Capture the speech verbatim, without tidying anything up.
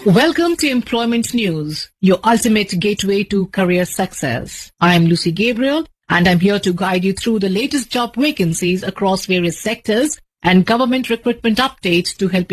Welcome to Employment News, your ultimate gateway to career success. I am Lucy Gabriel, and I'm here to guide you through the latest job vacancies across various sectors and government recruitment updates to help